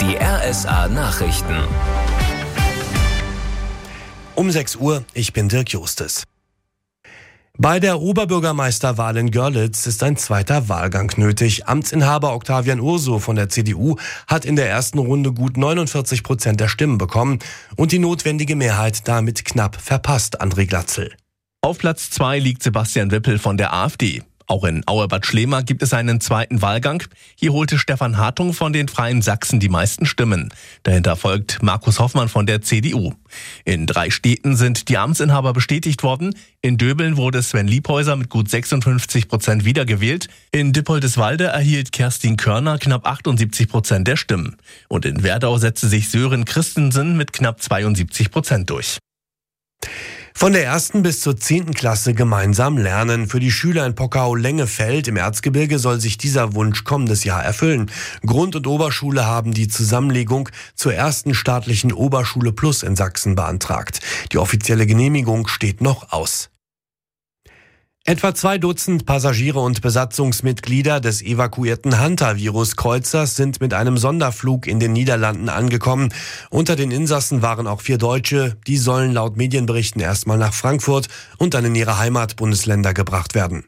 Die RSA Nachrichten. Um 6 Uhr, ich bin Dirk Justes. Bei der Oberbürgermeisterwahl in Görlitz ist ein zweiter Wahlgang nötig. Amtsinhaber Octavian Urso von der CDU hat in der ersten Runde gut 49% der Stimmen bekommen und die notwendige Mehrheit damit knapp verpasst, André Glatzel. Auf Platz 2 liegt Sebastian Wippel von der AfD. Auch in Auerbad Schlema gibt es einen zweiten Wahlgang. Hier holte Stefan Hartung von den Freien Sachsen die meisten Stimmen. Dahinter folgt Markus Hoffmann von der CDU. In 3 Städten sind die Amtsinhaber bestätigt worden. In Döbeln wurde Sven Liebhäuser mit gut 56% wiedergewählt. In Dippoldiswalde erhielt Kerstin Körner knapp 78% der Stimmen. Und in Werdau setzte sich Sören Christensen mit knapp 72% durch. Von der 1. bis zur 10. Klasse gemeinsam lernen. Für die Schüler in Pockau-Lengefeld im Erzgebirge soll sich dieser Wunsch kommendes Jahr erfüllen. Grund- und Oberschule haben die Zusammenlegung zur ersten staatlichen Oberschule Plus in Sachsen beantragt. Die offizielle Genehmigung steht noch aus. Etwa 2 Dutzend Passagiere und Besatzungsmitglieder des evakuierten Hantavirus-Kreuzers sind mit einem Sonderflug in den Niederlanden angekommen. Unter den Insassen waren auch 4 Deutsche. Die sollen laut Medienberichten erstmal nach Frankfurt und dann in ihre Heimatbundesländer gebracht werden.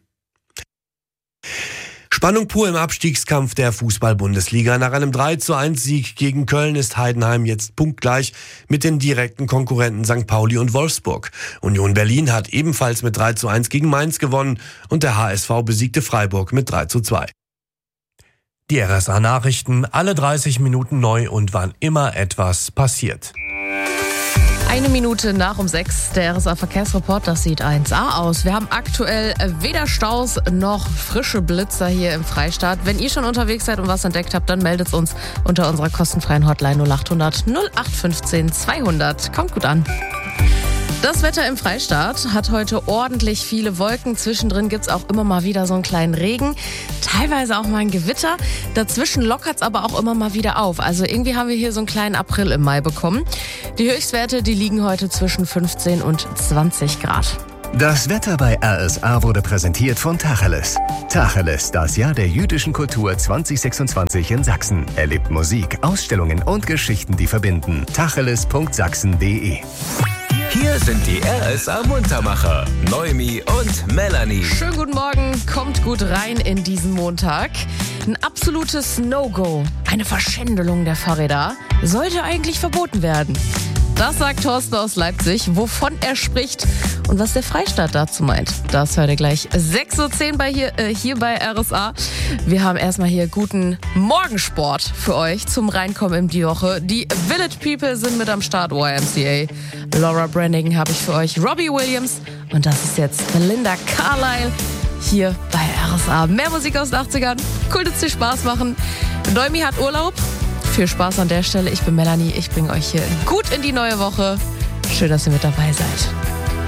Spannung pur im Abstiegskampf der Fußball-Bundesliga. Nach einem 3:1-Sieg gegen Köln ist Heidenheim jetzt punktgleich mit den direkten Konkurrenten St. Pauli und Wolfsburg. Union Berlin hat ebenfalls mit 3:1 gegen Mainz gewonnen und der HSV besiegte Freiburg mit 3:2. Die RSA Nachrichten, alle 30 Minuten neu und wann immer etwas passiert. 1 Minute nach um 6, der RSA Verkehrsreport, das sieht 1A aus. Wir haben aktuell weder Staus noch frische Blitzer hier im Freistaat. Wenn ihr schon unterwegs seid und was entdeckt habt, dann meldet uns unter unserer kostenfreien Hotline 0800 0815 200. Kommt gut an. Das Wetter im Freistaat hat heute ordentlich viele Wolken. Zwischendrin gibt's auch immer mal wieder so einen kleinen Regen, teilweise auch mal ein Gewitter. Dazwischen lockert's aber auch immer mal wieder auf. Also irgendwie haben wir hier so einen kleinen April im Mai bekommen. Die Höchstwerte, die liegen heute zwischen 15 und 20 Grad. Das Wetter bei RSA wurde präsentiert von Tacheles. Tacheles, das Jahr der jüdischen Kultur 2026 in Sachsen. Erlebt Musik, Ausstellungen und Geschichten, die verbinden. Tacheles.sachsen.de. Hier sind die RSA Muntermacher, Noemi und Melanie. Schönen guten Morgen, kommt gut rein in diesen Montag. Ein absolutes No-Go, eine Verschändelung der Fahrräder, sollte eigentlich verboten werden. Das sagt Thorsten aus Leipzig, wovon er spricht und was der Freistaat dazu meint. Das hört ihr gleich 6:10 Uhr hier bei RSA. Wir haben erstmal hier guten Morgensport für euch zum Reinkommen in die Woche. Die Village People sind mit am Start, YMCA. Laura Branigan habe ich für euch, Robbie Williams und das ist jetzt Belinda Carlisle hier bei RSA. Mehr Musik aus den 80ern, cool, dass dir Spaß machen. Noemi hat Urlaub. Viel Spaß an der Stelle. Ich bin Melanie. Ich bringe euch hier gut in die neue Woche. Schön, dass ihr mit dabei seid.